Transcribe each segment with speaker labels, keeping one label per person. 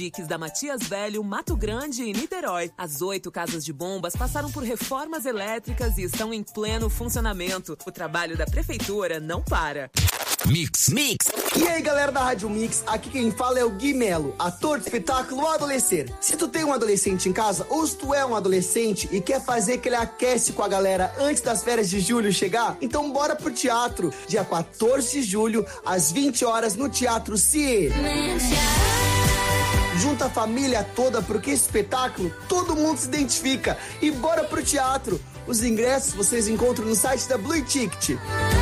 Speaker 1: Mix da Matias Velho, Mato Grande e Niterói. As 8 casas de bombas passaram por reformas elétricas e estão em pleno funcionamento. O trabalho da prefeitura não para.
Speaker 2: Mix.
Speaker 3: E aí, galera da Rádio Mix, aqui quem fala é o Gui Melo, ator do espetáculo O Adolescer. Se tu tem um adolescente em casa, ou se tu é um adolescente e quer fazer aquele aquece com a galera antes das férias de julho chegar, então bora pro teatro, dia 14 de julho, às 20 horas, no Teatro CIE. Junta a família toda, porque esse espetáculo todo mundo se identifica. E bora pro teatro. Os ingressos vocês encontram no site da Blue Ticket.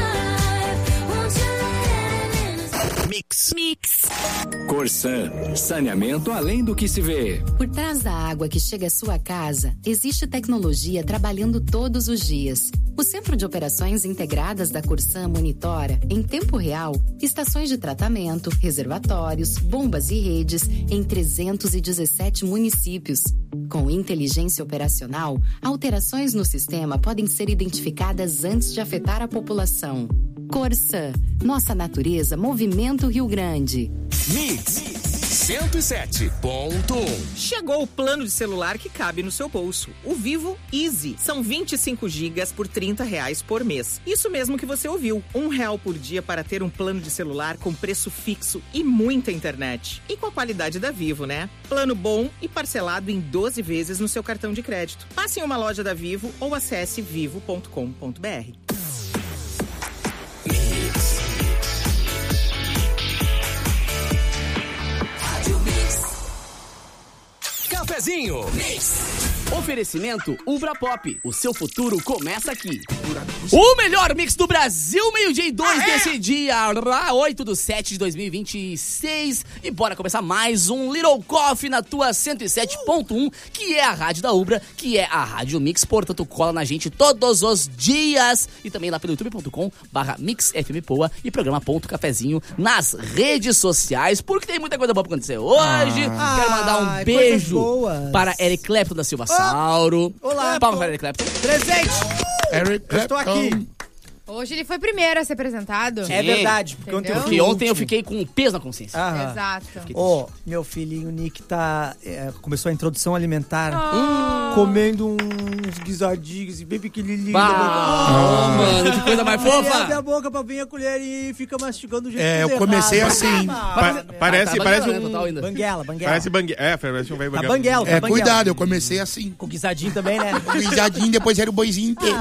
Speaker 2: Mix. Corsan, saneamento além do que se vê.
Speaker 4: Por trás da água que chega à sua casa, existe tecnologia trabalhando todos os dias. O Centro de Operações Integradas da Corsan monitora, em tempo real, estações de tratamento, reservatórios, bombas e redes em 317 municípios. Com inteligência operacional, alterações no sistema podem ser identificadas antes de afetar a população. Corsan, nossa natureza movimenta o Rio Grande.
Speaker 2: Mix 107.1.
Speaker 5: Chegou o plano de celular que cabe no seu bolso. O Vivo Easy. São 25 gigas por R$30 por mês. Isso mesmo que você ouviu. R$1 por dia para ter um plano de celular com preço fixo e muita internet. E com a qualidade da Vivo, né? Plano bom e parcelado em 12 vezes no seu cartão de crédito. Passe em uma loja da Vivo ou acesse vivo.com.br.
Speaker 2: Cafezinho.
Speaker 6: Oferecimento Ubra Pop. O seu futuro começa aqui. O melhor mix do Brasil, 12:02 desse dia, 8/7/2026. E bora começar mais um Little Coffee na tua 107.1, que é a rádio da Ubra, que é a Rádio Mix. Portanto, cola na gente todos os dias. E também lá pelo youtube.com/mixfmpoa e programa.cafezinho nas redes sociais, porque tem muita coisa boa pra acontecer hoje. Quero mandar um beijo para Eric Clapton da Silva Sauro.
Speaker 7: Olá.
Speaker 6: Palmas para Eric Clapton.
Speaker 7: Presente!
Speaker 8: Eric Clapton.
Speaker 7: Estou aqui.
Speaker 9: Hoje ele foi primeiro a ser apresentado.
Speaker 7: É verdade.
Speaker 6: Porque ontem eu fiquei com um peso na consciência.
Speaker 9: Exato.
Speaker 7: Meu filhinho Nick começou a introdução alimentar, comendo uns guisadinhos bem pequenininhos.
Speaker 6: Mano, que coisa mais fofa.
Speaker 7: Abre a boca pra vir a colher e fica mastigando do jeito
Speaker 8: eu comecei assim.
Speaker 10: Parece um...
Speaker 7: Banguela.
Speaker 10: Parece um velho banguela.
Speaker 7: Banguela.
Speaker 8: Cuidado, eu comecei assim.
Speaker 7: Com guisadinho também, né?
Speaker 8: Com guisadinho, depois era o boizinho inteiro.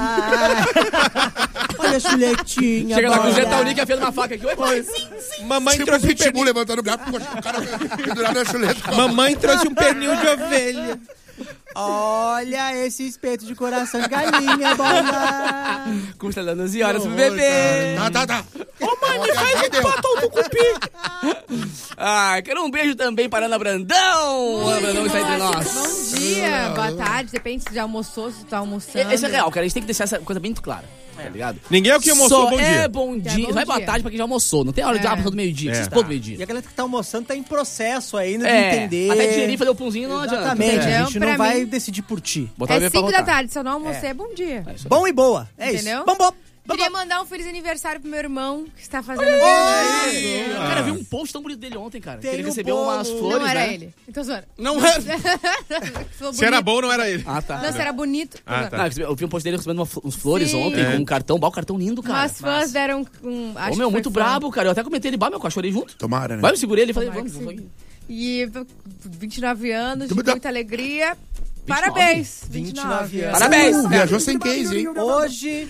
Speaker 7: Olha a chuletinha.
Speaker 6: Chega lá com o Getaunique fez uma faca aqui.
Speaker 10: Mamãe trouxe um
Speaker 8: pitbull levantando o gato, o cara pendurado na chuleta.
Speaker 10: Mamãe trouxe um pernil de ovelha.
Speaker 7: Olha esse espeto de coração de galinha, bola.
Speaker 6: Custa dando 11 horas pro bebê.
Speaker 8: Tá.
Speaker 6: Ô, mãe, me faz um patão do cupim. Quero um beijo também para Ana Brandão. Ana Brandão está entre nós.
Speaker 9: Bom dia, boa tarde. Depende se já almoçou, se tu tá almoçando.
Speaker 6: Esse é real, cara. A gente tem que deixar essa coisa bem clara. Tá ligado?
Speaker 10: Ninguém é o que almoçou,
Speaker 6: Só
Speaker 10: bom dia.
Speaker 6: É bom dia. Vai boa tarde pra quem já almoçou. Não tem hora de passar do meio-dia. Precisa expor do meio-dia.
Speaker 7: E a galera que tá almoçando tá em processo ainda de entender.
Speaker 6: Até digerir, fazer o pãozinho não adianta.
Speaker 7: Exatamente. A gente não
Speaker 9: Pra
Speaker 7: vai
Speaker 9: mim,
Speaker 7: decidir por ti.
Speaker 9: É 5 da tarde. Se eu não almocei, é bom dia.
Speaker 7: Bom e boa. É
Speaker 9: Entendeu?
Speaker 7: isso. Bom.
Speaker 9: Queria mandar um feliz aniversário pro meu irmão, que está fazendo...
Speaker 6: Cara, eu vi um post tão bonito dele ontem, cara. Que ele recebeu umas flores,
Speaker 9: Não era
Speaker 6: né?
Speaker 9: ele. Então, zoando.
Speaker 6: Não era.
Speaker 10: Se era bom, não era ele.
Speaker 6: Ah, tá.
Speaker 9: Não, se era bonito.
Speaker 10: Tá.
Speaker 6: Eu vi um post dele recebendo uns flores
Speaker 9: Sim.
Speaker 6: ontem, com um cartão. O cartão lindo, cara.
Speaker 9: Mas fãs deram acho que
Speaker 6: muito
Speaker 9: foi fã.
Speaker 6: brabo, cara. Eu até comentei ele, meu, eu chorei junto.
Speaker 8: Tomara, né?
Speaker 6: Vai, eu segurei ele e falei,
Speaker 9: Tomara
Speaker 6: vamos.
Speaker 9: que sim. E 29 anos, de
Speaker 8: Tudo
Speaker 9: muita alegria. Parabéns. 29 anos.
Speaker 6: Parabéns.
Speaker 8: Viajou sem case, hein?
Speaker 7: Hoje,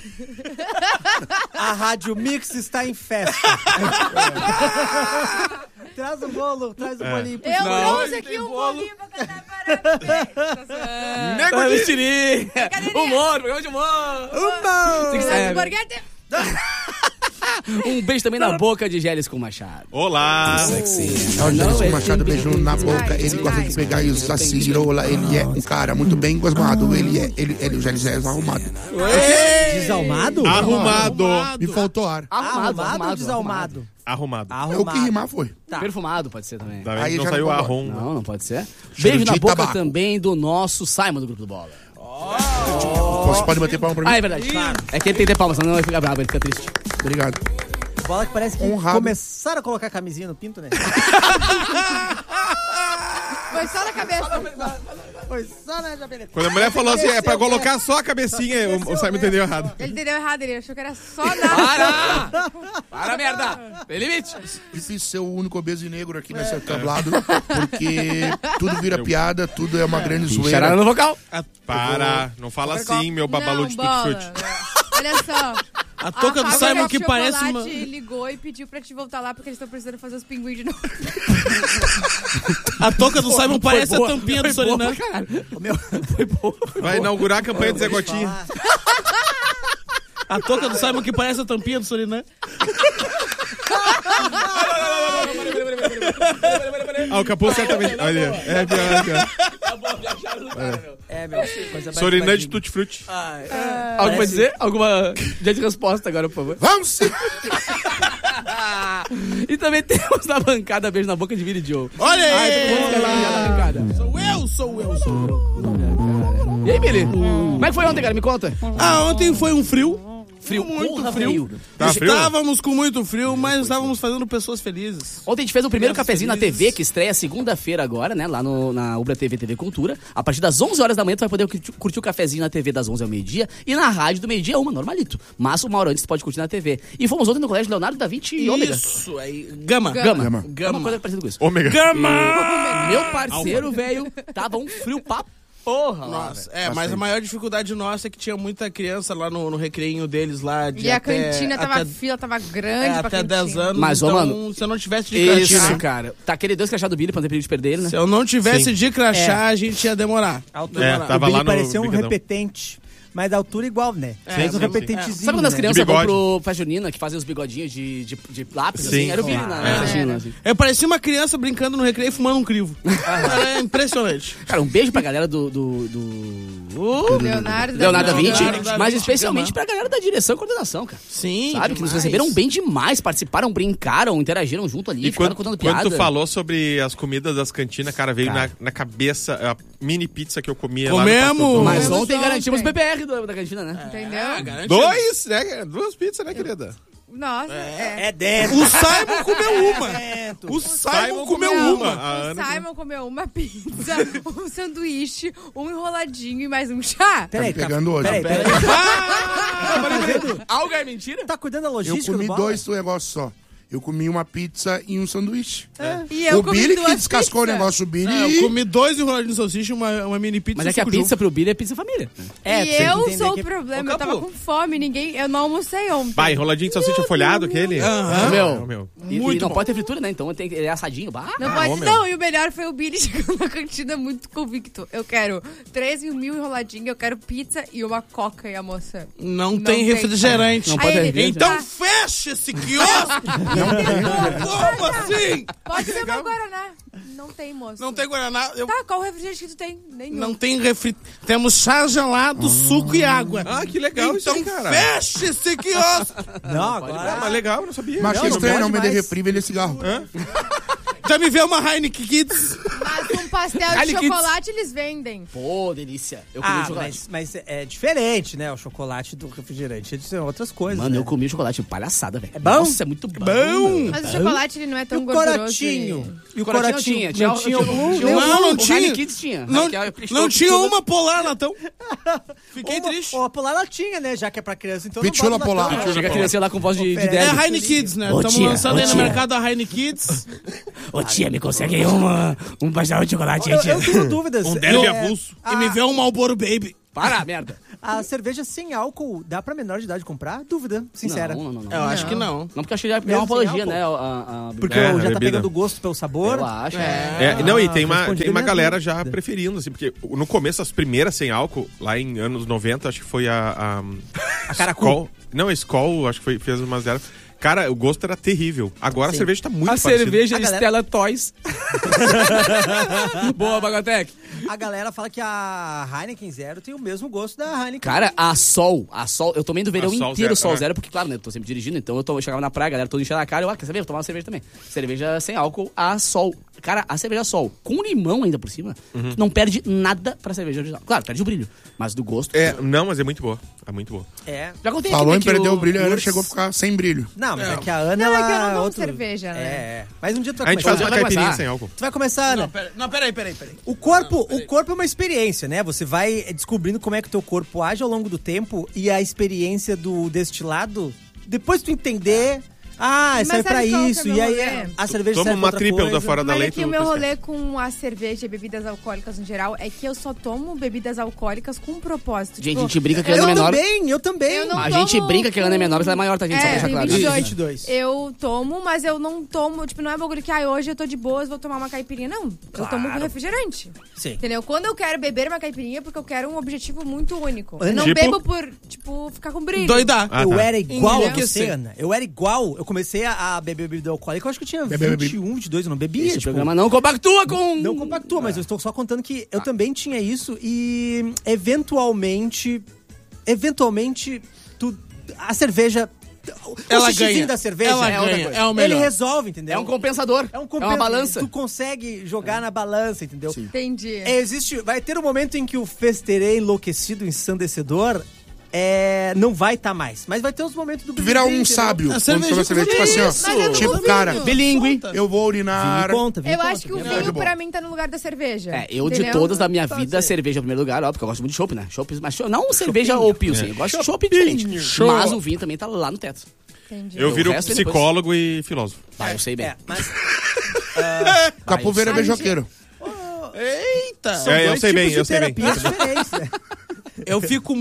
Speaker 7: a Rádio Mix está em festa. Traz o bolo, traz o bolinho.
Speaker 9: Eu trouxe aqui um bolinho pra cantar parabéns.
Speaker 6: Nego de xiri. Humor, programa de humor. Um beijo também na boca de Gélisco Machado.
Speaker 10: Olá.
Speaker 8: É o Gélisco Machado, beijo na boca. Ele gosta de pegar e usar cirola. Ele é um cara muito bem gosmado. O Gélisco é arrumado.
Speaker 7: Desalmado?
Speaker 10: Arrumado.
Speaker 8: Me faltou ar.
Speaker 7: Arrumado ou desalmado?
Speaker 10: Arrumado.
Speaker 8: O que rimar foi.
Speaker 7: Tá.
Speaker 6: Perfumado pode ser também.
Speaker 10: Tá vendo?
Speaker 8: Aí
Speaker 10: Não
Speaker 8: já
Speaker 10: saiu
Speaker 8: não
Speaker 10: arrum.
Speaker 6: Não pode ser.
Speaker 8: Cheiro
Speaker 6: Beijo na
Speaker 8: de
Speaker 6: boca
Speaker 8: tabaco.
Speaker 6: também do nosso Simon do Grupo do Bola.
Speaker 8: Você pode bater palma pra mim?
Speaker 6: É verdade. É que ele tem que ter palmas, senão ele fica bravo, ele fica triste.
Speaker 8: Obrigado.
Speaker 7: Bola que parece que
Speaker 8: Honrado.
Speaker 7: começaram a colocar camisinha no pinto, né?
Speaker 9: Foi só na cabeça.
Speaker 7: Foi só na jabeleta.
Speaker 10: Quando a mulher falou assim, é pra colocar só a cabecinha, o Simon entendeu errado.
Speaker 9: Ele entendeu errado, ele achou que era só na...
Speaker 6: Para, merda! Tem limite!
Speaker 8: Difícil ser o único obeso e negro aqui nesse tablado, porque tudo vira piada, tudo é uma grande zoeira.
Speaker 6: Charada no vocal.
Speaker 10: Para, não fala assim, meu babalu de tutti-frutti.
Speaker 9: Olha só.
Speaker 11: A touca do Simon que parece uma...
Speaker 9: ligou e pediu pra te voltar lá porque eles estão precisando fazer os pinguins de novo.
Speaker 11: A touca do Simon parece a tampinha do Solinã.
Speaker 7: Foi boa.
Speaker 10: Vai inaugurar a campanha do Zé Gotinha.
Speaker 11: A touca do Simon que parece a tampinha do Solinã.
Speaker 10: Ah, o capô certamente. Olha, é pior. Sorinã de tutti-frutti.
Speaker 6: Algo pra dizer? Alguma dia de resposta agora, por favor.
Speaker 8: Vamos sim!
Speaker 6: E também temos na bancada Beijo na Boca de Vini Joe.
Speaker 11: Olha aí! Sou eu.
Speaker 6: E aí, Billy? Como é que foi ontem, cara? Me conta.
Speaker 11: Ontem foi um frio. Muito
Speaker 6: Porra,
Speaker 11: frio.
Speaker 10: Tá frio?
Speaker 11: Estávamos com muito frio, mas estávamos fazendo pessoas felizes.
Speaker 6: Ontem a gente fez o primeiro
Speaker 11: Crianças
Speaker 6: cafezinho na
Speaker 11: felizes.
Speaker 6: TV, que estreia segunda-feira agora, né? Lá na Ubra TV Cultura. A partir das 11 horas da manhã tu vai poder curtir o cafezinho na TV das 11 ao meio-dia. E na rádio do meio-dia 1, normalito. Mas uma hora antes tu pode curtir na TV. E fomos ontem no colégio Leonardo da Vinci e Ômega.
Speaker 11: Isso aí. Gama.
Speaker 6: É uma coisa parecida com isso.
Speaker 10: Ômega.
Speaker 6: Meu parceiro, velho, tava um frio pra porra lá.
Speaker 11: Nossa, mas a maior dificuldade nossa é que tinha muita criança lá no recreinho deles lá. De
Speaker 9: E a
Speaker 11: até,
Speaker 9: cantina
Speaker 11: até,
Speaker 9: a fila tava grande pra
Speaker 11: até
Speaker 9: cantina.
Speaker 11: 10 anos.
Speaker 6: Mas,
Speaker 11: então,
Speaker 6: mano,
Speaker 11: se eu não tivesse de
Speaker 6: Isso,
Speaker 11: crachá,
Speaker 6: cara. Tá aquele 2 crachá do Billy pra não ter perigo de perder ele, né?
Speaker 11: se eu não tivesse
Speaker 10: Sim.
Speaker 11: de crachá, a gente ia demorar.
Speaker 10: Tava
Speaker 7: O
Speaker 10: lá
Speaker 7: Billy
Speaker 10: no
Speaker 7: parecia um
Speaker 10: Bigodão.
Speaker 7: repetente. Mas da altura igual, né? Fez um
Speaker 10: sim,
Speaker 7: repetentezinho.
Speaker 6: Sabe quando as
Speaker 7: né?
Speaker 6: crianças
Speaker 10: De
Speaker 6: vão
Speaker 10: bigode.
Speaker 6: pro festa junina, que fazem os bigodinhos de lápis,
Speaker 10: Sim.
Speaker 6: assim? Era o Billy na junina, assim.
Speaker 11: Eu parecia uma criança brincando no recreio fumando um crivo. Era impressionante.
Speaker 6: Cara, um beijo pra galera do
Speaker 9: Leonardo
Speaker 6: da Vinci,
Speaker 11: Leonardo da
Speaker 6: mas
Speaker 11: Vinci,
Speaker 6: especialmente pra galera da direção e coordenação, cara.
Speaker 11: Sim,
Speaker 6: Sabe? Que nos
Speaker 11: demais.
Speaker 6: receberam bem demais, participaram, brincaram, interagiram junto ali,
Speaker 10: E
Speaker 6: ficaram
Speaker 10: quando
Speaker 6: contando piada.
Speaker 10: tu falou sobre as comidas das cantinas, cara, veio na cabeça a mini pizza que eu comia
Speaker 11: Comemos!
Speaker 10: lá no
Speaker 6: Mas
Speaker 9: Comemos
Speaker 6: ontem
Speaker 9: ontem.
Speaker 6: garantimos o PPR da cantina, né?
Speaker 9: Entendeu?
Speaker 10: Dois, né? 2 pizzas, né, querida?
Speaker 9: Nossa,
Speaker 7: É dentro.
Speaker 11: O Simon comeu uma. O Simon comeu uma.
Speaker 10: A Ana
Speaker 9: O Simon comeu uma pizza, um sanduíche, um enroladinho e mais um chá.
Speaker 7: Peraí,
Speaker 8: pegando hoje.
Speaker 7: Peraí.
Speaker 6: Algo é mentira?
Speaker 7: Tá cuidando da
Speaker 8: Eu
Speaker 7: logística
Speaker 8: comi
Speaker 7: do Bola?
Speaker 8: 2 negócios só. Eu comi uma pizza e um sanduíche.
Speaker 9: E eu
Speaker 8: O
Speaker 9: comi
Speaker 8: Billy
Speaker 9: duas
Speaker 8: que descascou
Speaker 9: pizzas.
Speaker 8: o negócio, o Billy.
Speaker 11: Eu comi 2 enroladinhos de salsicha e uma mini pizza.
Speaker 6: Mas é que a
Speaker 11: suco de
Speaker 6: pizza
Speaker 11: uva.
Speaker 6: pro Billy é pizza família.
Speaker 9: E
Speaker 7: tem que
Speaker 9: eu
Speaker 7: entender
Speaker 9: sou
Speaker 7: que-
Speaker 9: o problema,
Speaker 11: Ô,
Speaker 9: eu tava
Speaker 11: Capu.
Speaker 9: com fome, eu não almocei ontem.
Speaker 10: Pai, enroladinho de salsicha folhado, aquele?
Speaker 6: Meu. E
Speaker 11: Muito
Speaker 6: não
Speaker 11: bom.
Speaker 6: pode ter fritura, né? Então ele é assadinho. Bah.
Speaker 9: Não pode, não. E o melhor foi o Billy chegando na cantina muito convicto. Eu quero 13 mil enroladinhos, eu quero pizza e uma coca e a moça.
Speaker 11: Não tem refrigerante.
Speaker 6: Não pode
Speaker 9: Aí
Speaker 6: ter
Speaker 9: ele,
Speaker 11: Então
Speaker 9: tá,
Speaker 11: fecha esse quiosque. Como assim?
Speaker 9: pode ser uma Guaraná. Não tem, moço.
Speaker 11: Não tem Guaraná.
Speaker 9: Tá, qual refrigerante que tu tem? Nenhum.
Speaker 11: Não tem refri... Temos chá gelado, suco e água.
Speaker 10: Ah, que legal isso aí,
Speaker 11: Então
Speaker 10: cara.
Speaker 11: fecha esse quiosque.
Speaker 7: Não,
Speaker 10: Ah,
Speaker 7: agora...
Speaker 10: mas legal, eu não sabia.
Speaker 8: Mas que
Speaker 7: não
Speaker 8: estranho
Speaker 7: pode
Speaker 8: não vender
Speaker 7: mais.
Speaker 8: refri, vender cigarro.
Speaker 11: Já me vê uma Heineken Kids?
Speaker 9: Mas um pastel de
Speaker 6: Olha que-
Speaker 9: chocolate eles vendem.
Speaker 6: Pô, delícia. Eu comi chocolate.
Speaker 7: mas é diferente, né? O chocolate do refrigerante. São outras coisas,
Speaker 6: Mano,
Speaker 7: né?
Speaker 6: eu comi chocolate palhaçada, velho.
Speaker 7: É bom?
Speaker 6: Nossa, é muito bom.
Speaker 9: Mas o chocolate ele não é
Speaker 7: E
Speaker 9: tão
Speaker 7: o
Speaker 9: gorduroso.
Speaker 7: corotinho? E o
Speaker 6: Corotinho
Speaker 7: corotinho?
Speaker 6: não tinha.
Speaker 7: Não tinha algum?
Speaker 6: Tinha
Speaker 7: Nenhum?
Speaker 11: Não
Speaker 6: o
Speaker 11: tinha.
Speaker 6: Heineken Kids tinha.
Speaker 11: Não,
Speaker 6: Que é-
Speaker 11: não tinha uma polar, Natão. Fiquei
Speaker 7: Uma-
Speaker 11: triste.
Speaker 7: Ó, a Polar ela tinha, né? Já que é pra criança, então
Speaker 8: Pitchola
Speaker 7: não bota
Speaker 8: Polar.
Speaker 7: Natal.
Speaker 6: Chega a criança lá com voz de
Speaker 11: É
Speaker 6: Derby.
Speaker 11: a Heineken Kids, né?
Speaker 6: Ô,
Speaker 11: Estamos
Speaker 6: tia,
Speaker 11: lançando
Speaker 6: ô,
Speaker 11: aí no
Speaker 6: tia.
Speaker 11: mercado a Heineken Kids.
Speaker 6: Ô tia, me consegue um pastel de chocolate,
Speaker 7: Eu tenho dúvidas.
Speaker 10: derby
Speaker 7: É,
Speaker 10: avulso.
Speaker 11: E me vê um Marlboro Baby.
Speaker 6: Para, merda.
Speaker 7: A cerveja sem álcool dá pra menor de idade comprar? Dúvida, sincera.
Speaker 6: Não.
Speaker 11: Eu acho que não.
Speaker 6: Não, porque eu achei que já é
Speaker 7: Mesmo
Speaker 6: uma apologia,
Speaker 7: sem
Speaker 6: né?
Speaker 7: Porque
Speaker 10: É,
Speaker 7: já tá
Speaker 10: bebida.
Speaker 7: pegando gosto pelo sabor.
Speaker 6: Eu acho.
Speaker 10: Não, e tem uma
Speaker 7: respondido minha
Speaker 10: galera
Speaker 7: dúvida.
Speaker 10: já preferindo, assim, porque no começo, as primeiras sem álcool, lá em anos 90, acho que foi a
Speaker 7: Caracu.
Speaker 10: Skol. Não, a Skol, acho que fez umas dela. Cara, o gosto era terrível. Agora a cerveja tá muito
Speaker 6: A
Speaker 10: parecida.
Speaker 6: cerveja
Speaker 7: A galera-
Speaker 6: Stella Toys. Boa, Bagotec.
Speaker 7: A galera fala que a Heineken Zero tem o mesmo gosto da Heineken.
Speaker 6: Cara, a Sol, eu tomei do verão
Speaker 10: A Sol
Speaker 6: inteiro
Speaker 10: Zero,
Speaker 6: Sol
Speaker 10: é.
Speaker 6: Zero, porque, claro, né, eu tô sempre dirigindo, então eu chegava na praia, a galera toda enchendo a cara, quer saber? Vou tomar uma cerveja também. Cerveja sem álcool, a Sol. Cara, a cerveja Sol, com limão ainda por cima, tu não perde nada pra cerveja original. Claro, perde o brilho, mas do gosto...
Speaker 10: Não, mas é muito boa. É muito boa.
Speaker 6: Já contei
Speaker 8: Falou
Speaker 6: aqui,
Speaker 8: em perder o brilho, a Ana
Speaker 6: Urs-
Speaker 8: chegou a ficar sem brilho.
Speaker 7: Não, mas é que a Ana,
Speaker 9: Não,
Speaker 7: ela...
Speaker 9: é que eu não tomo
Speaker 7: outro...
Speaker 9: cerveja, né?
Speaker 7: Mas um dia tu
Speaker 10: A
Speaker 7: vai
Speaker 10: gente faz
Speaker 7: começar.
Speaker 10: uma
Speaker 6: vai
Speaker 10: caipirinha
Speaker 6: começar.
Speaker 10: sem álcool.
Speaker 7: Tu vai começar, Ana.
Speaker 11: Peraí.
Speaker 7: O corpo é uma experiência, né? Você vai descobrindo como é que o teu corpo age ao longo do tempo e a experiência do destilado, depois tu entender...
Speaker 9: Mas
Speaker 7: serve pra
Speaker 9: sabe qual que é
Speaker 7: isso.
Speaker 9: meu
Speaker 7: E aí
Speaker 9: rolê?
Speaker 7: a cerveja
Speaker 10: Toma
Speaker 7: serve pra
Speaker 10: uma
Speaker 7: outra
Speaker 10: triple da
Speaker 7: coisa.
Speaker 10: fora da
Speaker 9: Mas
Speaker 10: lei.
Speaker 9: aqui o meu rolê com a cerveja e bebidas alcoólicas no geral é que eu só tomo bebidas alcoólicas com propósito.
Speaker 6: Gente,
Speaker 9: Tipo,
Speaker 6: a gente brinca que a Ana é menor.
Speaker 7: Eu também.
Speaker 9: Eu não
Speaker 6: A gente
Speaker 9: tomo
Speaker 6: brinca que a Ana é menor, mas ela é maior, tá, gente? Só pra deixar
Speaker 9: tem
Speaker 6: claro.
Speaker 9: 22. Eu tomo, mas eu não tomo, tipo, não é bagulho que hoje eu tô de boas, vou tomar uma caipirinha. Não, eu tomo com refrigerante.
Speaker 7: Sim.
Speaker 9: Entendeu? Quando eu quero beber uma caipirinha, porque eu quero um objetivo muito único.
Speaker 7: Ana,
Speaker 9: Eu não
Speaker 10: tipo?
Speaker 9: bebo por, tipo, ficar com brilho.
Speaker 11: Doidar.
Speaker 7: Eu era igual a
Speaker 9: Entendeu?
Speaker 7: você, Ana. Eu era igual. Eu comecei a beber bebida alcoólica, eu acho que eu tinha
Speaker 8: Beber
Speaker 7: 21, 22, eu não bebia.
Speaker 6: Esse programa não compactua com...
Speaker 7: Não compactua, mas eu estou só contando que eu também tinha isso e eventualmente a cerveja...
Speaker 11: Ela
Speaker 7: o xixizinho
Speaker 11: ganha.
Speaker 7: da cerveja
Speaker 11: Ela
Speaker 7: é outra
Speaker 11: ganha,
Speaker 7: coisa.
Speaker 11: é o melhor.
Speaker 7: Ele resolve, entendeu?
Speaker 6: É um compensador. É uma balança.
Speaker 7: Tu consegue jogar na balança, entendeu?
Speaker 9: Entendi.
Speaker 7: Vai ter um momento em que o festerê enlouquecido, ensandecedor, não vai estar mais. Mas vai ter os momentos do
Speaker 8: Tu virar um
Speaker 7: entendeu?
Speaker 8: sábio.
Speaker 11: A
Speaker 8: Quando
Speaker 11: cerveja
Speaker 8: tu vai saber, tipo assim,
Speaker 9: Mas eu
Speaker 8: ó.
Speaker 9: não
Speaker 8: Tipo,
Speaker 9: duvido.
Speaker 8: cara,
Speaker 6: Bilíngue.
Speaker 8: eu vou urinar.
Speaker 7: Vinho conta.
Speaker 9: Eu acho que o
Speaker 8: de
Speaker 9: vinho
Speaker 8: boa.
Speaker 9: pra mim tá no lugar da cerveja.
Speaker 6: Eu de
Speaker 9: entendeu?
Speaker 6: todas da minha vida, cerveja em primeiro lugar, ó, porque eu gosto muito de chopp, né? Não cerveja ou pilsen, eu gosto de chopp diferente. Mas o vinho também tá lá no teto.
Speaker 9: Entendi.
Speaker 10: Eu viro
Speaker 6: O resto é depois.
Speaker 10: psicólogo e filósofo.
Speaker 6: Tá, eu sei bem.
Speaker 7: Mas
Speaker 8: Capoeira é beijoqueiro.
Speaker 11: Eita!
Speaker 10: Eu sei bem, eu sei bem.
Speaker 11: Eu fico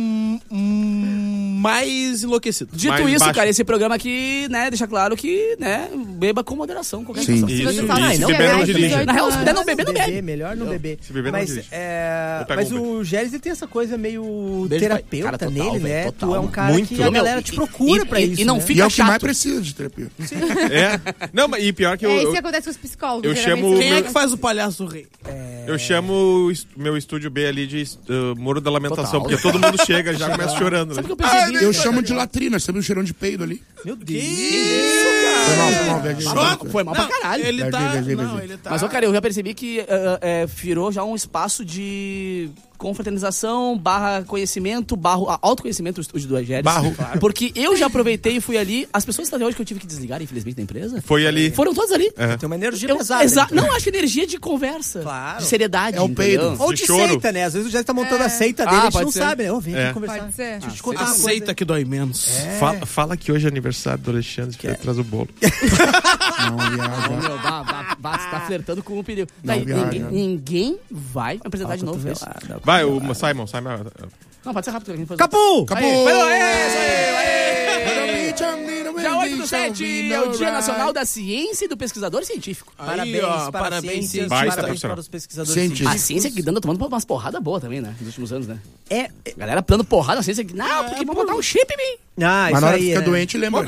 Speaker 11: mais enlouquecido.
Speaker 6: Dito
Speaker 10: Mais
Speaker 6: isso,
Speaker 10: baixo.
Speaker 6: cara, esse programa aqui, né, deixa claro que, né, beba com moderação qualquer
Speaker 8: Sim.
Speaker 6: coisa.
Speaker 10: Isso,
Speaker 9: você fala,
Speaker 10: e se
Speaker 9: não
Speaker 10: beber não
Speaker 9: bebe,
Speaker 10: dirige.
Speaker 6: Na real, se puder não beber, não bebe.
Speaker 7: Melhor não beber.
Speaker 10: Se beber, não
Speaker 7: mas
Speaker 10: dirige. Ou pega
Speaker 7: mas
Speaker 10: um
Speaker 7: o Gélis, ele tem essa coisa meio
Speaker 6: Beijo, pai.
Speaker 7: terapeuta
Speaker 6: Cara, total,
Speaker 7: nele,
Speaker 6: velho,
Speaker 7: né?
Speaker 6: total,
Speaker 7: Tu é um
Speaker 6: mano.
Speaker 7: cara
Speaker 10: Muito.
Speaker 7: que a galera te procura pra isso,
Speaker 6: E não
Speaker 7: né?
Speaker 8: E
Speaker 6: fica
Speaker 8: é o que mais
Speaker 6: chato.
Speaker 8: precisa de terapia.
Speaker 10: Não, mas e pior que
Speaker 9: É isso
Speaker 10: eu
Speaker 9: que acontece com os psicólogos.
Speaker 10: eu
Speaker 9: geralmente
Speaker 10: chamo-
Speaker 9: você
Speaker 11: Quem é
Speaker 10: meu-
Speaker 11: que faz o palhaço rei?
Speaker 10: chamo o meu estúdio B ali de Muro da Lamentação,
Speaker 6: Total.
Speaker 10: porque todo mundo chega e já começa chorando. Né?
Speaker 6: Sabe o que eu percebi?
Speaker 8: Eu chamo de latrina, sabe o cheirão de peido ali?
Speaker 7: Meu Deus.
Speaker 8: Foi mal, viajei.
Speaker 6: Foi mal pra caralho.
Speaker 11: Ele tá...
Speaker 8: Viajei.
Speaker 11: Não, ele tá...
Speaker 6: Mas, ô, cara, eu já percebi que virou já um espaço de confraternização, barra conhecimento, autoconhecimento, o estúdio do Agério.
Speaker 8: Barro.
Speaker 6: Porque eu já aproveitei e fui ali. As pessoas até hoje que eu tive que desligar, infelizmente, da empresa,
Speaker 10: Foi ali.
Speaker 6: foram todas ali.
Speaker 7: Tem uma energia pesada.
Speaker 6: Exato.
Speaker 7: né?
Speaker 6: Não, acho que energia de conversa.
Speaker 7: Claro.
Speaker 6: De seriedade.
Speaker 8: É o
Speaker 6: entendeu?
Speaker 8: peido.
Speaker 7: Ou
Speaker 10: de
Speaker 7: de
Speaker 10: choro.
Speaker 7: seita, né? Às vezes o Gélis tá montando a seita dele, a gente
Speaker 6: pode
Speaker 7: não
Speaker 6: ser.
Speaker 7: sabe, né? Ô, vem
Speaker 10: É.
Speaker 7: aqui conversar.
Speaker 9: Pode ser.
Speaker 7: Deixa eu te contar uma coisa.
Speaker 11: Aceita que dói menos.
Speaker 10: Fala que hoje é aniversário do Alexandre, que ele traz o bolo.
Speaker 8: Não, viaja.
Speaker 6: Ô, meu, você tá flertando com o perigo.
Speaker 8: Não,
Speaker 6: Daí,
Speaker 8: viaja.
Speaker 6: ninguém vai apresentar de novo isso.
Speaker 10: Vai, o Simon.
Speaker 6: Não, pode ser rápido.
Speaker 7: Capu!
Speaker 8: Acabou!
Speaker 6: Dia 8 do 7 é o Dia Nacional da Ciência e do Pesquisador Científico.
Speaker 7: Parabéns,
Speaker 11: ó,
Speaker 7: para
Speaker 11: parabéns,
Speaker 7: a ciência,
Speaker 10: Baita
Speaker 7: parabéns
Speaker 10: profissional.
Speaker 7: para os pesquisadores
Speaker 8: Científico.
Speaker 6: A ciência que anda tomando umas porradas boas também, né? Nos últimos anos, né?
Speaker 7: É,
Speaker 6: Galera dando porrada na ciência. Não, porque vão botar um chip em mim.
Speaker 8: Mas na hora que fica doente, lembra.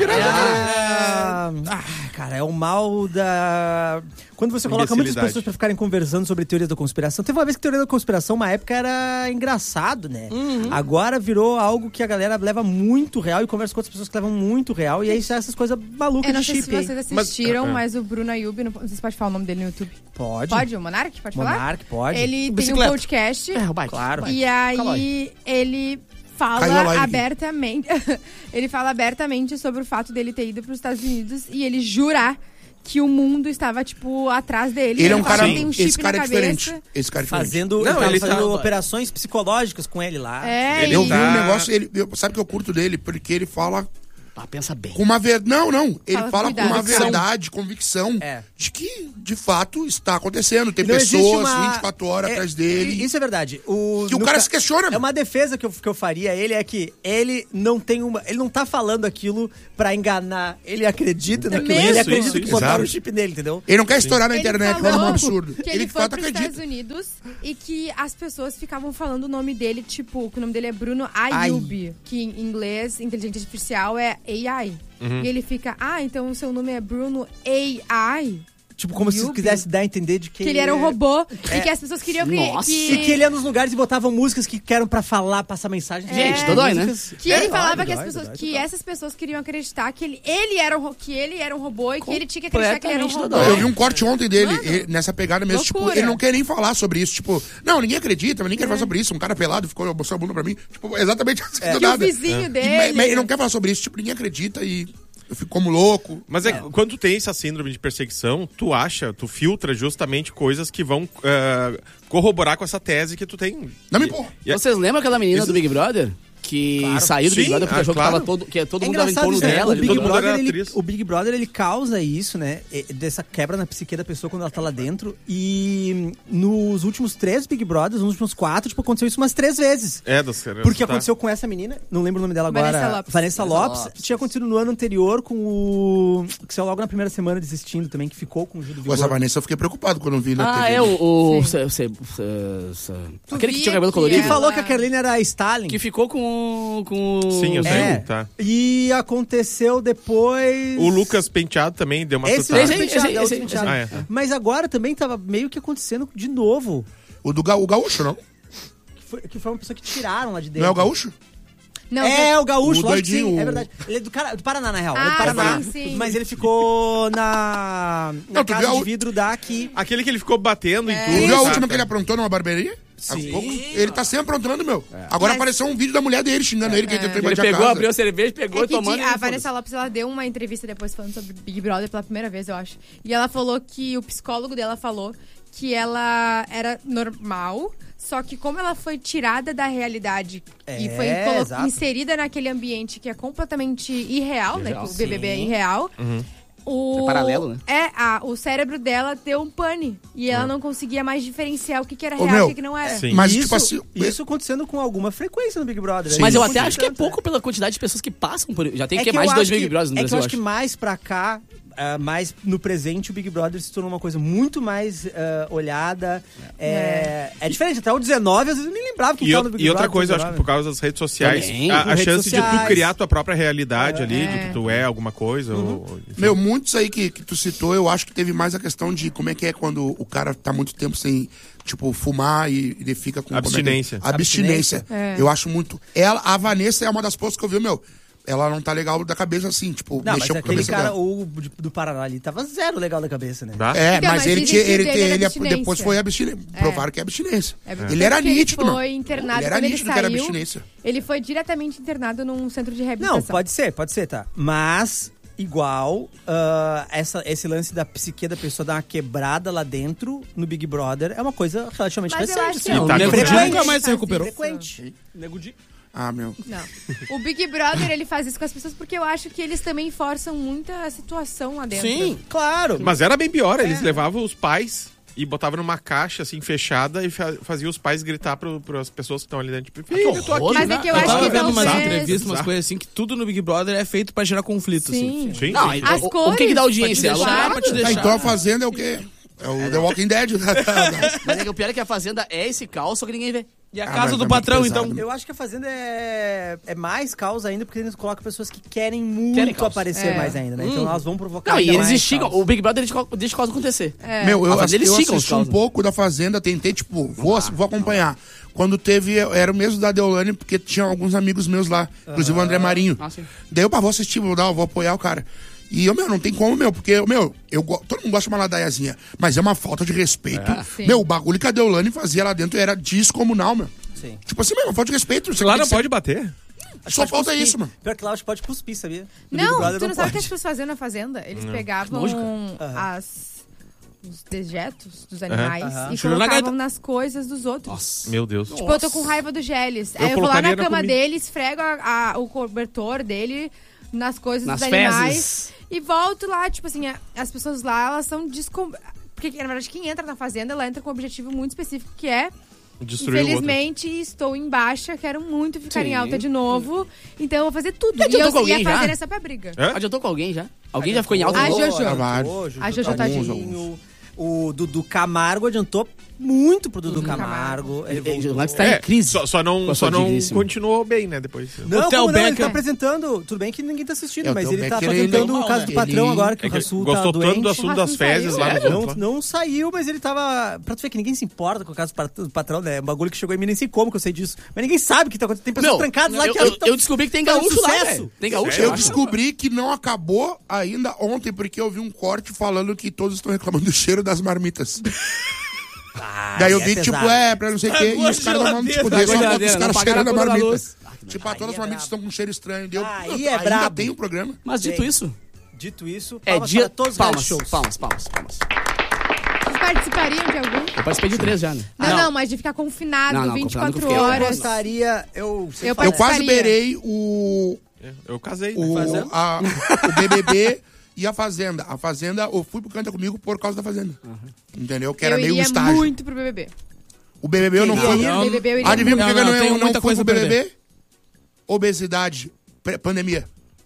Speaker 7: Cara, é o mal da... Quando você coloca muitas
Speaker 10: Imbecilidade.
Speaker 7: pessoas pra ficarem conversando sobre teorias da conspiração. Teve uma vez que teoria da conspiração, uma época, era engraçado, né? Agora virou algo que a galera leva muito real e conversa com outras pessoas que levam muito real. E aí sai essas coisas malucas
Speaker 9: Eu não
Speaker 7: de
Speaker 9: sei se
Speaker 7: chip. aí.
Speaker 9: vocês assistiram,
Speaker 10: Mas-
Speaker 9: mas o Bruno Ayub, não sei se pode falar o nome dele no YouTube.
Speaker 7: Pode.
Speaker 9: Pode? O Monark? Pode falar?
Speaker 7: Monark, pode.
Speaker 9: Ele tem um
Speaker 11: Bicicleta.
Speaker 9: podcast.
Speaker 6: É, o bike.
Speaker 7: Claro.
Speaker 9: E aí ele
Speaker 8: Caiu a
Speaker 9: fala
Speaker 8: live aqui.
Speaker 9: abertamente. Ele fala abertamente sobre o fato dele ter ido para os Estados Unidos e ele jurar que o mundo estava, tipo, atrás dele.
Speaker 8: Ele é um
Speaker 9: fala
Speaker 8: cara...
Speaker 9: que tem um chip
Speaker 8: Esse cara
Speaker 9: na
Speaker 8: é
Speaker 9: cabeça.
Speaker 8: diferente. Esse cara é diferente.
Speaker 7: Fazendo,
Speaker 10: Não,
Speaker 7: ele
Speaker 10: ele
Speaker 7: fazendo
Speaker 10: tá-
Speaker 7: operações psicológicas com ele lá.
Speaker 9: É,
Speaker 10: Ele
Speaker 8: Eu
Speaker 9: e-
Speaker 8: vi um negócio, sabe que eu curto dele? Porque ele fala
Speaker 6: Ah, pensa bem.
Speaker 8: com uma verdade. Não. Ele
Speaker 9: Fala
Speaker 8: fala
Speaker 9: com
Speaker 8: com uma
Speaker 9: cuidado.
Speaker 8: verdade, convicção
Speaker 7: É.
Speaker 8: de que, de fato, está acontecendo. Tem
Speaker 7: Não existe
Speaker 8: pessoas
Speaker 7: uma-
Speaker 8: 24 horas
Speaker 7: é,
Speaker 8: atrás dele.
Speaker 7: Isso é verdade.
Speaker 8: Que o
Speaker 7: no
Speaker 8: cara
Speaker 7: ca-
Speaker 8: se questiona.
Speaker 7: É uma defesa que eu faria a ele, é que ele não tem uma. Ele não tá falando aquilo pra enganar. Ele acredita naquilo.
Speaker 9: mesmo.
Speaker 7: Ele
Speaker 10: Isso,
Speaker 7: acredita
Speaker 10: isso,
Speaker 7: que botaram
Speaker 10: exato.
Speaker 7: o chip nele, entendeu?
Speaker 8: Ele não quer estourar na
Speaker 9: Ele
Speaker 8: internet,
Speaker 9: falou
Speaker 8: falando um absurdo.
Speaker 9: que ele
Speaker 8: de
Speaker 9: foi
Speaker 8: fato
Speaker 9: para os
Speaker 8: acredita.
Speaker 9: Estados Unidos e que as pessoas ficavam falando o nome dele, tipo, que o nome dele é Bruno Ayub, que em inglês, inteligência artificial, é AI. E ele fica, então o seu nome é Bruno AI?
Speaker 7: Tipo, como se quisesse dar a entender de que
Speaker 9: ele era um robô e que as pessoas queriam
Speaker 7: E que ele ia nos lugares e botavam músicas que eram pra falar, passar mensagem.
Speaker 6: Gente, dói, né?
Speaker 9: Que ele falava que as pessoas, que essas pessoas queriam acreditar que ele era um robô e que ele tinha que acreditar que ele era um robô.
Speaker 8: Eu vi um corte ontem dele, nessa pegada mesmo, tipo, ele não quer nem falar sobre isso, tipo, não, ninguém acredita, mas ninguém quer falar sobre isso, um cara pelado ficou mostrando a bunda pra mim, tipo, exatamente assim, do nada.
Speaker 9: O vizinho dele.
Speaker 8: Ele não quer falar sobre isso, tipo, ninguém acredita e eu fico como louco.
Speaker 10: Mas quando tu tem essa síndrome de perseguição, tu filtra justamente coisas que vão corroborar com essa tese que tu tem.
Speaker 8: Não me importa.
Speaker 6: Vocês lembram aquela menina do Big Brother? Que saiu do Big Brother porque achou que tava todo mundo dava em torno dela.
Speaker 7: O Big Brother, ele causa isso, né? Dessa quebra na psique da pessoa quando ela tá lá dentro. E nos últimos 3 Big Brothers, nos últimos 4, tipo, aconteceu isso umas 3 vezes. Porque aconteceu com essa menina, não lembro o nome dela agora. Vanessa Lopes. Tinha acontecido no ano anterior com o... Que saiu logo na primeira semana desistindo também, que ficou com o Gil do Vigor.
Speaker 8: Essa Vanessa eu fiquei preocupado quando eu vi na TV.
Speaker 6: Aquele que tinha cabelo colorido.
Speaker 7: Que falou que a Carolina era a Stalin.
Speaker 6: Que ficou com...
Speaker 10: Sim, eu sei, tá.
Speaker 7: E aconteceu depois...
Speaker 10: O Lucas Penteado também deu uma
Speaker 7: Esse
Speaker 10: tutada.
Speaker 7: Mas agora também tava meio que acontecendo de novo.
Speaker 8: O Gaúcho, não?
Speaker 7: Que foi uma pessoa que tiraram lá de dentro.
Speaker 8: Não é o Gaúcho?
Speaker 9: Não,
Speaker 7: o Gaúcho,
Speaker 8: o
Speaker 7: lógico que sim,
Speaker 8: doidinho,
Speaker 7: é verdade. Ele é do Paraná, na real. Ele é do Paraná.
Speaker 9: Sim.
Speaker 7: Mas ele ficou na casa de vidro daqui.
Speaker 10: Aquele que ele ficou batendo em tudo.
Speaker 8: Tu viu a última que ele aprontou numa barbearia?
Speaker 7: Sim.
Speaker 8: Ele tá sempre aprontando, meu. Agora apareceu um vídeo da mulher dele xingando ele, que ele tentou invadir a casa.
Speaker 6: Abriu a cerveja, pegou e tomando.
Speaker 9: A Vanessa Lopes, ela deu uma entrevista depois falando sobre Big Brother pela primeira vez, eu acho. E ela falou que o psicólogo dela falou que ela era normal, só que como ela foi tirada da realidade e foi inserida naquele ambiente que é completamente irreal, né? Que o BBB é irreal.
Speaker 6: É paralelo, né?
Speaker 9: O cérebro dela deu um pane. E ela não conseguia mais diferenciar o que era real e o que não era.
Speaker 10: Sim.
Speaker 8: Mas,
Speaker 7: isso,
Speaker 8: tipo assim...
Speaker 7: Isso acontecendo com alguma frequência no Big Brother.
Speaker 6: Mas eu até acho que é pouco pela quantidade de pessoas que passam por... Já tem mais de 2 Big Brothers no Brasil,
Speaker 7: eu acho que mais pra cá... mais no presente, o Big Brother se tornou uma coisa muito mais olhada. É diferente. Até o 19, às vezes eu nem lembrava que estava no Big Brother.
Speaker 10: E outra coisa, eu acho que por causa das redes sociais, a chance de tu criar tua própria realidade ali, de que tu é alguma coisa.
Speaker 8: Meu, muitos aí que tu citou, eu acho que teve mais a questão de como é que é quando o cara tá muito tempo sem, tipo, fumar e ele fica com...
Speaker 10: Abstinência.
Speaker 8: Abstinência. Eu acho muito... A Vanessa é uma das postas que eu vi, meu... Ela não tá legal da cabeça assim, tipo,
Speaker 7: não,
Speaker 8: mexeu
Speaker 7: mas
Speaker 8: com a cabeça
Speaker 7: cara,
Speaker 8: dela.
Speaker 7: o do Paraná ali tava zero legal da cabeça, né?
Speaker 10: Tá?
Speaker 9: Então,
Speaker 8: mas ele depois foi abstinência. Provaram que é abstinência.
Speaker 9: Ele
Speaker 8: era nítido,
Speaker 9: mano. Ele foi internado
Speaker 8: ele era
Speaker 9: quando
Speaker 8: nítido
Speaker 9: ele
Speaker 8: que era
Speaker 9: saiu.
Speaker 8: abstinência.
Speaker 9: Ele foi diretamente internado num centro de reabilitação.
Speaker 7: Não, pode ser, tá. Mas, igual, esse lance da psique da pessoa dar uma quebrada lá dentro, no Big Brother, é uma coisa relativamente
Speaker 9: Mas eu
Speaker 7: recente.
Speaker 9: acho que
Speaker 7: Assim,
Speaker 10: tá
Speaker 11: frequente. Nunca mais se recuperou.
Speaker 7: Frequente.
Speaker 8: Ah, meu.
Speaker 9: Não. O Big Brother, ele faz isso com as pessoas porque eu acho que eles também forçam muita situação lá dentro.
Speaker 7: Sim, claro.
Speaker 10: Mas era bem pior, eles levavam os pais e botavam numa caixa assim fechada e faziam os pais gritar para as pessoas que estão ali dentro, tipo, filho, eu tô aqui.
Speaker 9: Mas é que eu
Speaker 11: Eu
Speaker 9: acho
Speaker 11: tava
Speaker 9: que
Speaker 11: vendo umas
Speaker 9: talvez...
Speaker 11: entrevistas, umas coisas assim, que tudo no Big Brother é feito pra gerar conflito,
Speaker 9: Sim.
Speaker 11: assim.
Speaker 6: Não,
Speaker 9: As
Speaker 6: o
Speaker 9: cores,
Speaker 6: que dá audiência?
Speaker 11: Pra te deixar.
Speaker 8: Então a Fazenda é o quê? É o The Walking Dead.
Speaker 6: Mas é que o pior é que a Fazenda é esse caos, só que ninguém vê.
Speaker 11: E a
Speaker 8: mas
Speaker 11: casa
Speaker 8: é
Speaker 11: do
Speaker 8: muito
Speaker 11: patrão,
Speaker 8: pesado,
Speaker 11: então...
Speaker 8: né?
Speaker 7: Eu acho que a Fazenda é mais causa ainda, porque eles colocam pessoas que querem muito
Speaker 6: caos.
Speaker 7: aparecer mais ainda, né? Então elas vão provocar
Speaker 6: Não, e
Speaker 7: ainda
Speaker 6: eles
Speaker 7: mais
Speaker 6: instigam.
Speaker 7: caos.
Speaker 6: O Big Brother deixa o caos acontecer.
Speaker 8: Meu, eu
Speaker 6: Eles instigam os
Speaker 8: assisti um
Speaker 6: caos, né?
Speaker 8: pouco da Fazenda, tentei, tipo, vou acompanhar. Quando teve, era o mesmo da Deolane, porque tinha alguns amigos meus lá, inclusive o André Marinho.
Speaker 6: Sim.
Speaker 8: Daí eu, vou assistir, vou apoiar o cara. E eu, não tem como, porque, todo mundo gosta de uma ladaiazinha, mas é uma falta de respeito. O bagulho que a Deolane fazia lá dentro era descomunal, meu.
Speaker 7: Sim.
Speaker 8: Tipo assim, uma falta de respeito.
Speaker 10: Lá não pode bater.
Speaker 8: Só falta isso, mano.
Speaker 7: Pior que lá você pode cuspir, sabia? No Big
Speaker 9: Não,
Speaker 7: Brother
Speaker 9: tu não sabe o que as
Speaker 7: pode.
Speaker 9: pessoas faziam na Fazenda? Eles pegavam os dejetos dos animais e colocavam nas coisas dos outros.
Speaker 6: Nossa.
Speaker 10: Meu Deus.
Speaker 9: Tipo, eu tô com raiva do Gélis.
Speaker 10: Eu
Speaker 9: Aí eu vou lá
Speaker 10: colocaria
Speaker 9: na
Speaker 10: na
Speaker 9: cama
Speaker 10: comida.
Speaker 9: dele, esfrego o cobertor dele nas coisas
Speaker 6: Nas
Speaker 9: dos animais.
Speaker 6: fezes.
Speaker 9: E volto lá, tipo assim, as pessoas lá, elas são Porque, na verdade, quem entra na Fazenda, ela entra com um objetivo muito específico, que é...
Speaker 10: Destruir
Speaker 9: Infelizmente, estou em baixa, quero muito ficar em
Speaker 6: Sim.
Speaker 9: alta de novo. Então eu vou fazer tudo.
Speaker 6: Adiantou
Speaker 9: E
Speaker 6: com
Speaker 9: eu ia
Speaker 6: alguém já?
Speaker 9: fazer essa pra briga.
Speaker 6: Adiantou com alguém já? Alguém já ficou em alta?
Speaker 9: A Jojo.
Speaker 7: Jojo,
Speaker 9: A Jojo
Speaker 7: tadinho. O Dudu Camargo adiantou muito pro Dudu Camargo.
Speaker 6: O Max tá em crise.
Speaker 10: Só não continuou bem, né, depois.
Speaker 7: Não, ele tá apresentando... Tudo bem que ninguém tá assistindo, mas ele tá apresentando o caso do patrão agora, que o Rassul tá doente.
Speaker 10: Gostou tanto do assunto das fezes lá nos outros.
Speaker 7: Não saiu, mas ele tava... Pra tu ver que ninguém se importa com o caso do patrão, né? É um bagulho que chegou em mim, nem sei como que eu sei disso. Mas ninguém sabe o que tá acontecendo. Tem pessoas trancadas lá que...
Speaker 6: Eu descobri que tem gaúcho lá, velho. Tem gaúcho.
Speaker 8: Eu descobri que não acabou ainda ontem, porque eu vi um corte falando que todos estão reclamando do cheiro das marmitas. Daí eu vi, pra não sei o quê, e os caras não mandam esconder, só foto dos caras cheirando a marmita. Tipo, todas as marmitas estão com um cheiro estranho.
Speaker 7: Aí é brabo.
Speaker 8: Ainda tem o programa.
Speaker 6: Mas dito isso,
Speaker 7: todos os shows.
Speaker 6: Palmas.
Speaker 9: Vocês participariam de algum?
Speaker 6: Eu participei de 3 já, né?
Speaker 9: Não, mas de ficar confinado 24
Speaker 7: Eu
Speaker 9: horas.
Speaker 7: gostaria... Eu
Speaker 8: quase beirei o...
Speaker 10: Eu casei,
Speaker 8: o BBB... E a Fazenda. A Fazenda, eu fui pro Canta Comigo por causa da Fazenda. Entendeu? Que era meio um estágio.
Speaker 9: Eu ia muito pro BBB.
Speaker 8: O BBB eu não fui. Adivinha por que eu não fui pro BBB? Obesidade. Pandemia.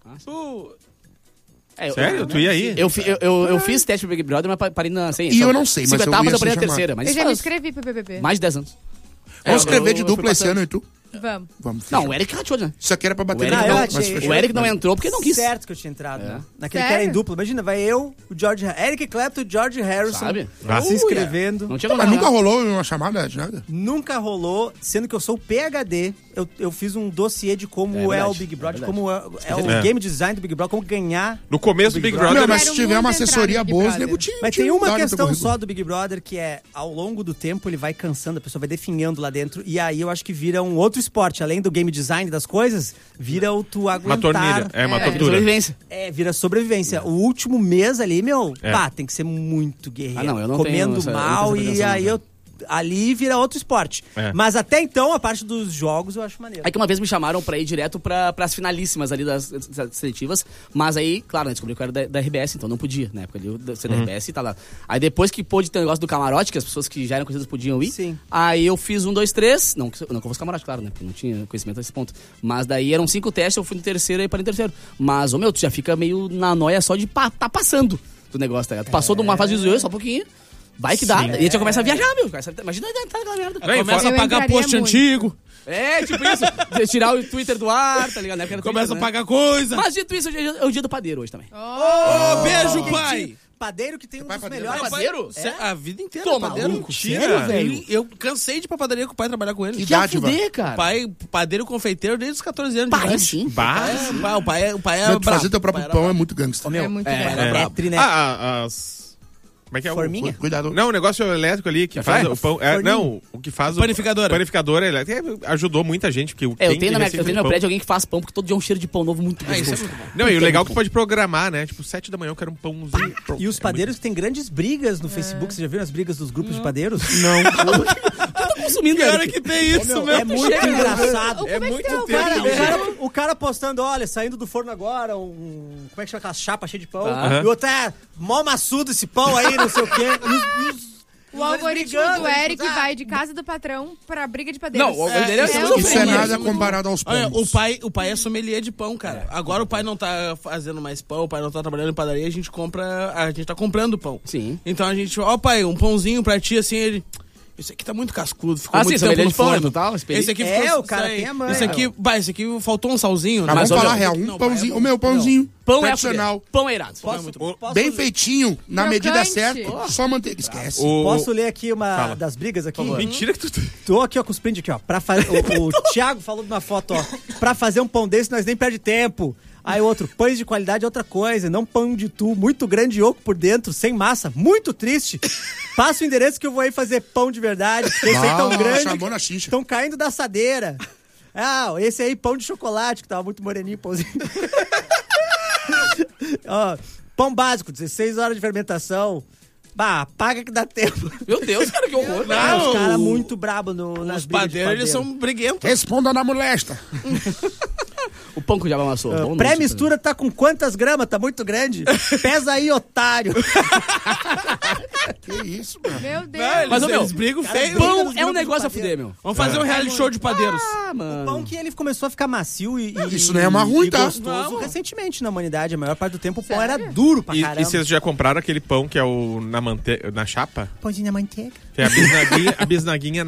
Speaker 10: Sério? Tu ia aí?
Speaker 6: Eu fiz teste pro Big Brother, mas parei na...
Speaker 8: E eu não sei, mas eu
Speaker 6: etapas,
Speaker 8: ia
Speaker 6: eu parei
Speaker 8: ser
Speaker 6: na terceira. Mas
Speaker 9: eu já me inscrevi pro BBB.
Speaker 6: Mais de 10 anos.
Speaker 8: Vamos escrever de dupla esse ano, e tu?
Speaker 9: Vamos.
Speaker 6: Não, o Eric rachou, né?
Speaker 8: Isso aqui era pra bater
Speaker 6: o Eric não entrou porque não quis.
Speaker 7: Certo que eu tinha entrado. Naquele que era em dupla. Imagina, vai eu, o George... Eric Clapton e o George Harrison.
Speaker 6: Sabe?
Speaker 7: Se inscrevendo.
Speaker 6: Não tinha
Speaker 8: mas nunca rolou uma chamada de nada?
Speaker 7: Nunca rolou, sendo que eu sou PhD. Eu fiz um dossiê de como é o Big Brother, como é o game design do Big Brother, como ganhar...
Speaker 10: No começo do Big Brother...
Speaker 8: Não, mas se tiver uma assessoria boa, os nego tinha.
Speaker 7: Mas tem uma questão só do Big Brother, que é, ao longo do tempo, ele vai cansando, a pessoa vai definhando lá dentro, e aí eu acho que vira um outro esporte. Além do game design das coisas, vira o tu aguentar...
Speaker 10: Uma torneira, uma tortura.
Speaker 6: Sobrevivência.
Speaker 7: Vira sobrevivência. O último mês ali, tem que ser muito guerreiro.
Speaker 6: Eu não
Speaker 7: comendo
Speaker 6: tenho
Speaker 7: mal, e aí ali vira outro esporte. Mas até então, a parte dos jogos eu acho maneiro.
Speaker 6: Aí que uma vez me chamaram pra ir direto pras finalíssimas ali das seletivas, mas aí, claro, descobri que eu era da RBS, então não podia, na época ali, eu ser da RBS e tá lá. Aí depois que pôde ter o negócio do camarote, que as pessoas que já eram conhecidas podiam ir, aí eu fiz 1, 2, 3, não que eu fosse camarote, claro, né, porque não tinha conhecimento a esse ponto, mas daí eram 5 testes, eu fui no terceiro e parei no terceiro. Mas, tu já fica meio na noia só de tá passando do negócio, tá ligado? Tu passou de uma fase de zoeira, só um pouquinho, vai que dá. E a gente já começa a viajar, meu. Imagina entrar naquela merda.
Speaker 11: Começa a pagar post antigo.
Speaker 6: Tipo isso. Tirar o Twitter do ar, tá ligado?
Speaker 11: Começa a pagar coisa.
Speaker 6: Mas dito isso, é o dia do padeiro hoje também.
Speaker 11: Beijo, pai.
Speaker 7: Padeiro que tem um dos melhores.
Speaker 6: Padeiro?
Speaker 11: A vida inteira.
Speaker 6: Toma,
Speaker 11: padeiro.
Speaker 6: Mentira, velho.
Speaker 11: Eu cansei de ir pra padaria com o pai trabalhar com ele.
Speaker 8: Que idade,
Speaker 6: cara?
Speaker 11: Padeiro confeiteiro desde os 14 anos.
Speaker 6: Pai, sim.
Speaker 11: O pai é
Speaker 8: fazer teu próprio pão é muito gangster.
Speaker 9: É muito
Speaker 10: Como é que é?
Speaker 7: Forminha?
Speaker 8: Cuidado.
Speaker 10: Não, o negócio elétrico ali que faz o pão. O que faz
Speaker 11: Panificadora.
Speaker 10: Panificadora elétrica ajudou muita gente. Porque
Speaker 6: eu tenho no meu prédio alguém que faz pão, porque todo dia é um cheiro de pão novo muito gostoso.
Speaker 11: Isso é muito bom.
Speaker 10: Não, e o legal é que tu pode programar, né? Tipo, 7 da manhã eu quero um pãozinho.
Speaker 7: E os padeiros têm grandes brigas no Facebook. Você já viu as brigas dos grupos de padeiros?
Speaker 6: Não. Tá consumindo,
Speaker 11: cara, que tem isso, meu.
Speaker 7: É muito engraçado.
Speaker 10: É muito
Speaker 7: O cara postando, olha, saindo do forno agora, como é que chama aquela chapa cheia de pão? E o outro mó maçudo esse pão aí, não sei o quê.
Speaker 9: O algoritmo do Eric vai de casa do patrão pra briga de padeiros.
Speaker 6: Não, o algoritmo dele
Speaker 8: isso é nada comparado aos pães.
Speaker 11: O pai é sommelier de pão, cara. Agora o pai não tá fazendo mais pão, o pai não tá trabalhando em padaria, a gente tá comprando pão.
Speaker 6: Sim.
Speaker 11: Então a gente, pai, um pãozinho pra ti, assim, ele... Esse aqui tá muito cascudo, ficou muito tempo no forno. Esse aqui ficou...
Speaker 7: o cara tem a mãe.
Speaker 11: Esse aqui faltou um salzinho.
Speaker 8: Mas vamos falar real, um pãozinho, o meu pãozinho tradicional.
Speaker 6: Pão é irado.
Speaker 8: Bem feitinho, na medida certa, só manteiga. Esquece.
Speaker 7: Posso ler aqui uma das brigas aqui?
Speaker 10: Mentira que tu...
Speaker 7: Tô aqui, ó, com os prints aqui, ó. O Thiago falou numa foto, ó. Pra fazer um pão desse, nós nem perde tempo. Aí outro, pães de qualidade é outra coisa, não pão de tu, muito grande e oco por dentro, sem massa, muito triste. Passa o endereço que eu vou aí fazer pão de verdade, porque esse aí tão grande, estão caindo da assadeira. Esse aí, pão de chocolate, que tava muito moreninho, pãozinho. Ó, pão básico, 16 horas de fermentação. Paga que dá tempo.
Speaker 6: Meu Deus, cara, que horror.
Speaker 7: Os caras muito brabos nas brigas de
Speaker 11: padeiros, eles são briguentos.
Speaker 8: Responda na molesta.
Speaker 6: O pão que o diabo amassou.
Speaker 7: Pré-mistura tá com quantas gramas? Tá muito grande. Pesa aí, otário.
Speaker 8: Que isso, mano.
Speaker 9: Meu Deus.
Speaker 11: Não,
Speaker 6: Mas,
Speaker 11: eles
Speaker 6: meu,
Speaker 11: brigam feio.
Speaker 6: Pão é um negócio a fuder, meu.
Speaker 11: Vamos fazer um reality show de padeiros.
Speaker 7: O pão que ele começou a ficar macio e
Speaker 8: isso não é uma ruim, tá?
Speaker 7: gostoso recentemente na humanidade. A maior parte do tempo o pão era duro pra caramba.
Speaker 10: E vocês já compraram aquele pão que é o na chapa?
Speaker 7: Pãozinho na manteiga.
Speaker 10: Que é a bisnaguinha